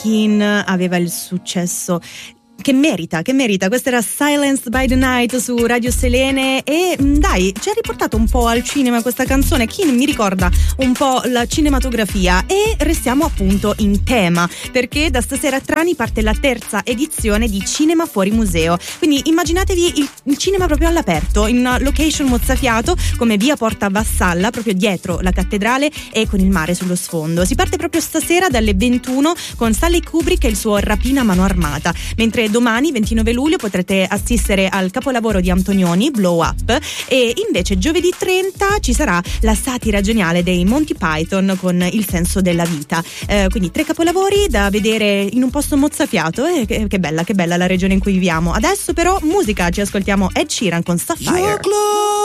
Keane aveva il successo che merita. Questa era Silenced by the Night su Radio Selene e dai, ci ha riportato un po' al cinema questa canzone. Keane mi ricorda un po' la cinematografia e restiamo appunto in tema, perché da stasera a Trani parte la terza edizione di Cinema Fuori Museo. Quindi immaginatevi il cinema proprio all'aperto, in una location mozzafiato come via Porta Vassalla, proprio dietro la cattedrale e con il mare sullo sfondo. Si parte proprio stasera dalle 21 con Stanley Kubrick e il suo Rapina a mano armata, mentre domani 29 luglio potrete assistere al capolavoro di Antonioni, Blow Up, e invece giovedì 30 ci sarà la satira geniale dei Monty Python con Il senso della vita. Quindi 3 capolavori da vedere in un posto mozzafiato. Che bella la regione in cui viviamo. Adesso però musica, ci ascoltiamo Ed Sheeran con Sapphire.